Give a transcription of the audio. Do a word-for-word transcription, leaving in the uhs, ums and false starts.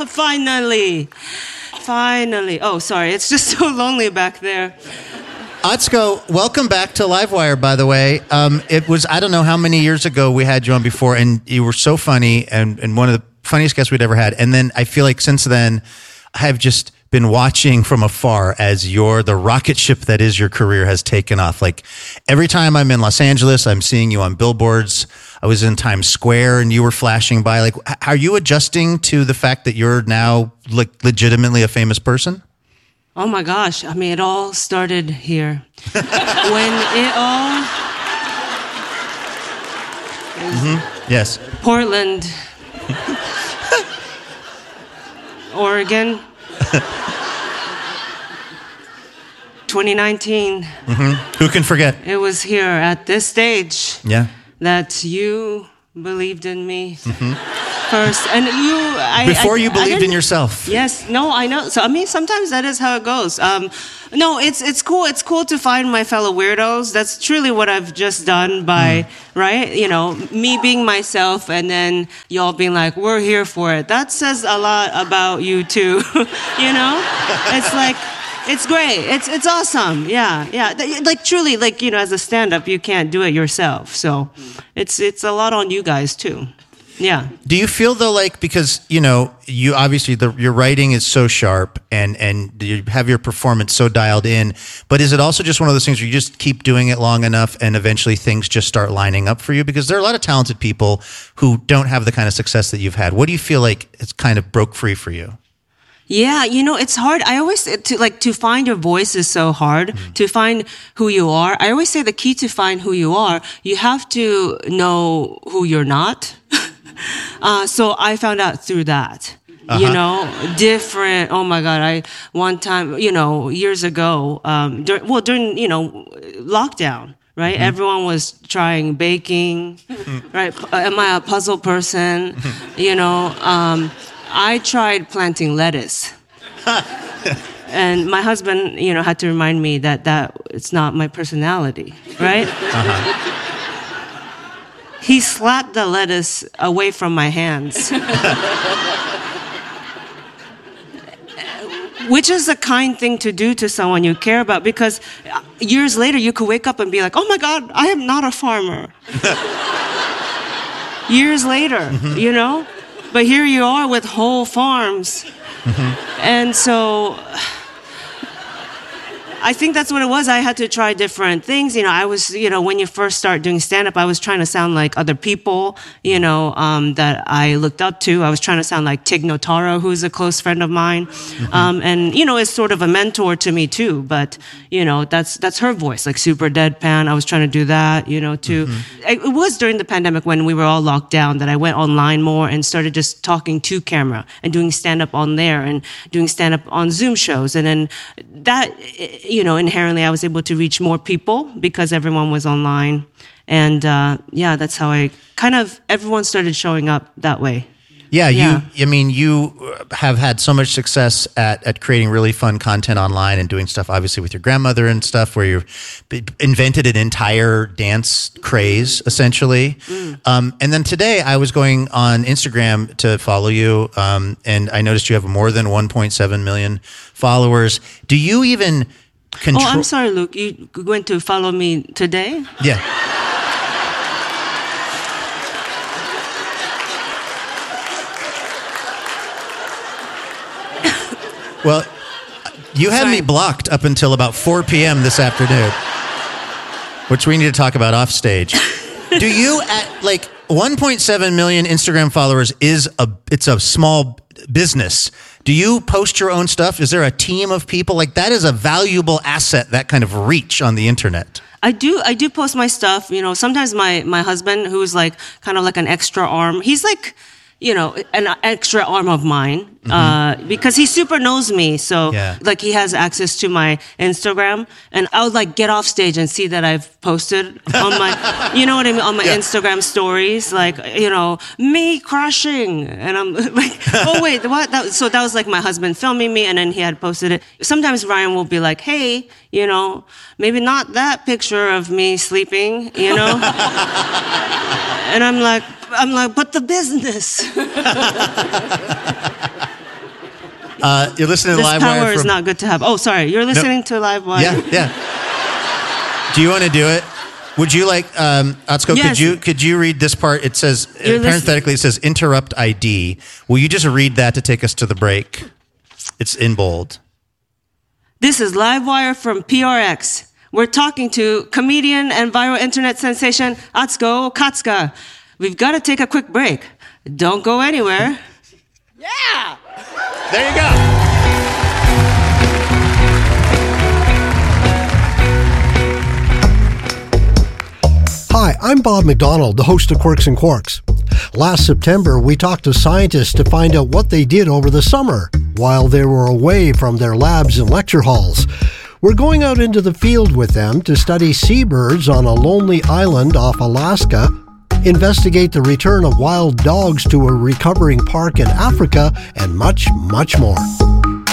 Finally. Finally. Oh, sorry. It's just so lonely back there. Atsuko, welcome back to Livewire, by the way. Um, it was, I don't know how many years ago we had you on before, and you were so funny and, and one of the funniest guests we'd ever had. And then I feel like since then, I have just been watching from afar as your, the rocket ship that is your career has taken off. Like every time I'm in Los Angeles, I'm seeing you on billboards. I was in Times Square and you were flashing by. Like, are you adjusting to the fact that you're now like legitimately a famous person? Oh my gosh. I mean, it all started here. When it all... Mm-hmm. Yes. Portland. Oregon. twenty nineteen. Mm-hmm. Who can forget? It was here at this stage. Yeah. That you believed in me. Mm-hmm. First, and you... I, Before I, you believed in yourself. Yes, no, I know. So, I mean, sometimes that is how it goes. Um, no, it's it's cool. It's cool to find my fellow weirdos. That's truly what I've just done by, mm. right? You know, me being myself and then y'all being like, we're here for it. That says a lot about you, too. You know? It's like... It's great. It's it's awesome. Yeah, yeah. Like truly, like, you know, as a stand-up, you can't do it yourself. So it's it's a lot on you guys too. Yeah. Do you feel though, like, because, you know, you obviously, the, your writing is so sharp and, and you have your performance so dialed in, but is it also just one of those things where you just keep doing it long enough and eventually things just start lining up for you? Because there are a lot of talented people who don't have the kind of success that you've had. What do you feel like it's kind of broke free for you? Yeah, you know, it's hard. I always, to like, to find your voice is so hard. Mm-hmm. To find who you are. I always say the key to find who you are, you have to know who you're not. uh, so I found out through that. Uh-huh. You know, different. Oh my God. I, one time, you know, years ago, um, dur- well, during, you know, lockdown. Right? Mm-hmm. Everyone was trying baking. Mm-hmm. Right? Am I a puzzle person? Mm-hmm. You know, um, I tried planting lettuce. And my husband, you know, had to remind me that that it's not my personality, right? Uh-huh. He slapped the lettuce away from my hands. Which is a kind thing to do to someone you care about, because years later you could wake up and be like, oh my God, I am not a farmer. Years later, mm-hmm. you know? But here you are with whole farms. Mm-hmm. And so I think that's what it was. I had to try different things. You know, I was, you know, when you first start doing stand-up, I was trying to sound like other people, you know, um, that I looked up to. I was trying to sound like Tig Notaro, who's a close friend of mine. Mm-hmm. Um, and, you know, is sort of a mentor to me too. But, you know, that's that's her voice, like super deadpan. I was trying to do that, you know, too. Mm-hmm. It, it was during the pandemic when we were all locked down that I went online more and started just talking to camera and doing stand-up on there and doing stand-up on Zoom shows. And then that... you know, inherently I was able to reach more people because everyone was online. And uh, yeah, that's how I kind of, everyone started showing up that way. Yeah, yeah, you, I mean, you have had so much success at, at creating really fun content online and doing stuff, obviously, with your grandmother and stuff, where you've invented an entire dance craze, essentially. Mm. Um, and then today, I was going on Instagram to follow you, um, and I noticed you have more than one point seven million followers. Do you even control... Oh, I'm sorry, Luke. You going to follow me today? Yeah. Well, you had Sorry. me blocked up until about four p.m. this afternoon, which we need to talk about off stage. Do you, at like one point seven million Instagram followers is a, it's a small business. Do you post your own stuff? Is there a team of people? Like, that is a valuable asset, that kind of reach on the internet. I do, I do post my stuff. You know, sometimes my, my husband, who's like kind of like an extra arm, he's like, you know, an extra arm of mine, mm-hmm. uh, because he super knows me. So yeah. like he has access to my Instagram, and I would like get off stage and see that I've posted on my, you know what I mean? On my yeah. Instagram stories, like, you know, me crushing. And I'm like, oh wait, what? That, so that was like my husband filming me, and then he had posted it. Sometimes Ryan will be like, hey, you know, maybe not that picture of me sleeping, you know? And I'm like, I'm like, but the business. Uh, you're listening to This Live power Wire is from, not good to have. Oh, sorry. You're listening to Live Wire. Yeah, yeah. Do you want to do it? Would you like, um, Atsuko, Yes. could you could you read this part? It says, You're parenthetically, it says interrupt I D. Will you just read that to take us to the break? It's in bold. This is Live Wire from P R X. We're talking to comedian and viral internet sensation Atsuko Katsuka. We've got to take a quick break. Don't go anywhere. Yeah! There you go. Hi, I'm Bob McDonald, the host of Quirks and Quarks. Last September, we talked to scientists to find out what they did over the summer while they were away from their labs and lecture halls. We're going out into the field with them to study seabirds on a lonely island off Alaska, investigate the return of wild dogs to a recovering park in Africa, and much, much more.